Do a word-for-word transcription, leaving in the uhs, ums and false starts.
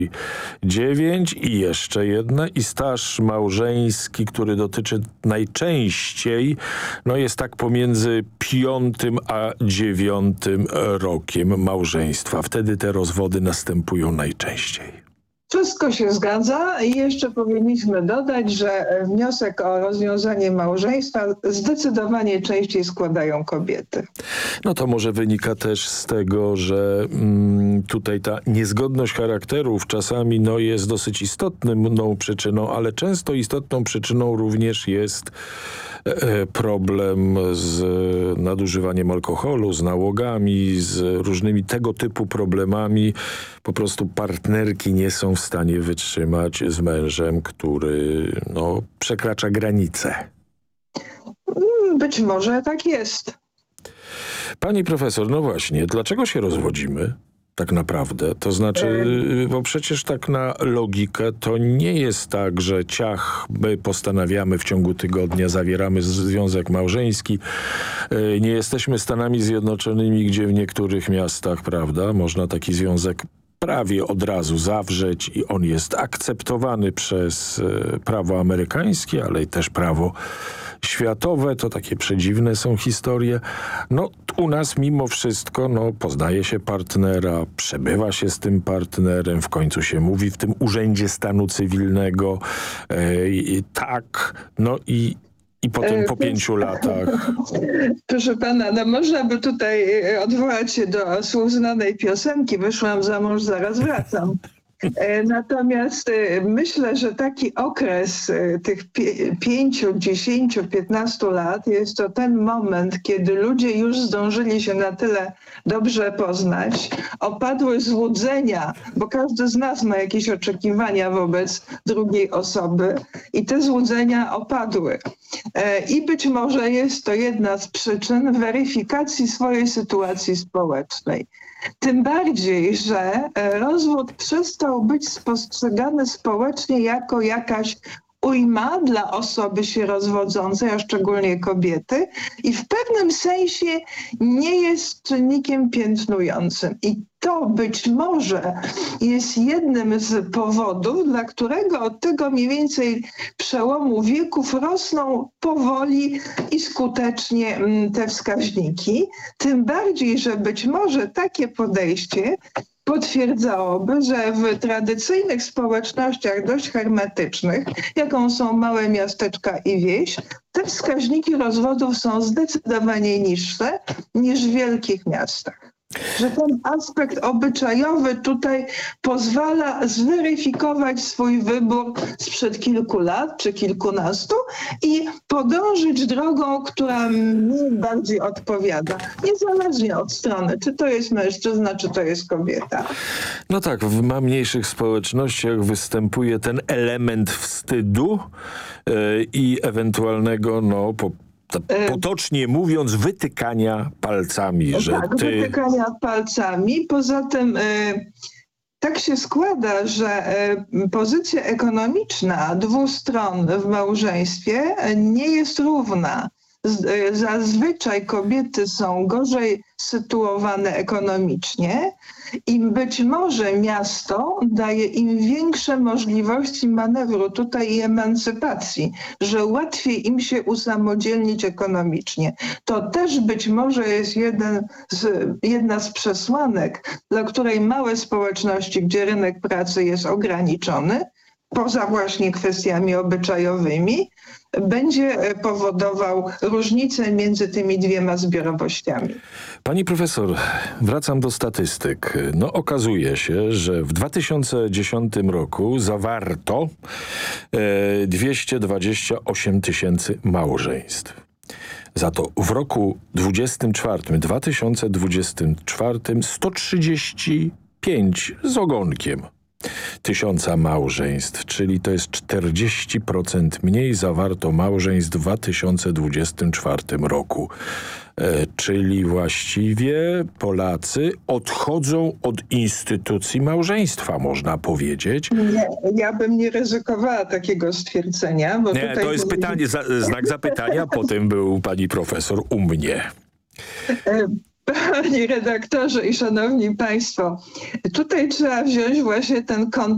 dziewięć i jeszcze jedna i staż małżeński, który dotyczy najczęściej, no jest tak pomiędzy piątym a dziewiątym rokiem małżeństwa. Wtedy te rozwody następują najczęściej. Wszystko się zgadza i jeszcze powinniśmy dodać, że wniosek o rozwiązanie małżeństwa zdecydowanie częściej składają kobiety. No to może wynika też z tego, że mm, tutaj ta niezgodność charakterów czasami no, jest dosyć istotną przyczyną, ale często istotną przyczyną również jest e, problem z nadużywaniem alkoholu, z nałogami, z różnymi tego typu problemami. Po prostu partnerki nie są w stanie wytrzymać z mężem, który no, przekracza granice. Być może tak jest. Pani profesor, no właśnie, dlaczego się rozwodzimy tak naprawdę? To znaczy, bo przecież tak na logikę to nie jest tak, że ciach, my postanawiamy w ciągu tygodnia, zawieramy związek małżeński. Nie jesteśmy Stanami Zjednoczonymi, gdzie w niektórych miastach, prawda, można taki związek prawie od razu zawrzeć i on jest akceptowany przez prawo amerykańskie, ale też prawo światowe. To takie przedziwne są historie. No u nas mimo wszystko no, poznaje się partnera, przebywa się z tym partnerem, w końcu się mówi w tym urzędzie stanu cywilnego e, i, tak, no i I potem po pięciu latach. Proszę pana, no można by tutaj odwołać się do słów znanej piosenki "Wyszłam za mąż, zaraz wracam". Natomiast myślę, że taki okres tych pięciu, dziesięciu, piętnastu lat jest to ten moment, kiedy ludzie już zdążyli się na tyle dobrze poznać, opadły złudzenia, bo każdy z nas ma jakieś oczekiwania wobec drugiej osoby i te złudzenia opadły. I być może jest to jedna z przyczyn weryfikacji swojej sytuacji społecznej. Tym bardziej, że rozwód przestał być spostrzegany społecznie jako jakaś ujma dla osoby się rozwodzącej, a szczególnie kobiety, i w pewnym sensie nie jest czynnikiem piętnującym. I to być może jest jednym z powodów, dla którego od tego mniej więcej przełomu wieków rosną powoli i skutecznie te wskaźniki. Tym bardziej, że być może takie podejście potwierdzałoby, że w tradycyjnych społecznościach dość hermetycznych, jaką są małe miasteczka i wieś, te wskaźniki rozwodów są zdecydowanie niższe niż w wielkich miastach. Że ten aspekt obyczajowy tutaj pozwala zweryfikować swój wybór sprzed kilku lat czy kilkunastu i podążyć drogą, która mi bardziej odpowiada. Niezależnie od strony, czy to jest mężczyzna, czy to jest kobieta. No tak, w ma mniejszych społecznościach występuje ten element wstydu yy, i ewentualnego, no, po potocznie mówiąc, wytykania palcami. Że tak, ty... wytykania palcami. Poza tym y, tak się składa, że y, pozycja ekonomiczna dwóch stron w małżeństwie nie jest równa. Z, y, zazwyczaj kobiety są gorzej sytuowane ekonomicznie i być może miasto daje im większe możliwości manewru tutaj i emancypacji, że łatwiej im się usamodzielnić ekonomicznie. To też być może jest jeden z, jedna z przesłanek, dla której małe społeczności, gdzie rynek pracy jest ograniczony, poza właśnie kwestiami obyczajowymi, będzie powodował różnicę między tymi dwiema zbiorowościami. Pani profesor, wracam do statystyk. No okazuje się, że w dwa tysiące dziesiątym roku zawarto e, dwieście dwadzieścia osiem tysięcy małżeństw. Za to w roku dwudziestym czwartym, dwa tysiące dwudziestym czwartym sto trzydzieści pięć z ogonkiem tysiąca małżeństw, czyli to jest czterdzieści procent mniej zawarto małżeństw w dwa tysiące dwudziestym czwartym roku. E, czyli właściwie Polacy odchodzą od instytucji małżeństwa, można powiedzieć. Nie, ja bym nie ryzykowała takiego stwierdzenia. Bo nie, tutaj to jest pytanie, za, znak zapytania, potem był pani profesor u mnie. Panie redaktorze i szanowni państwo, tutaj trzeba wziąć właśnie ten kontekst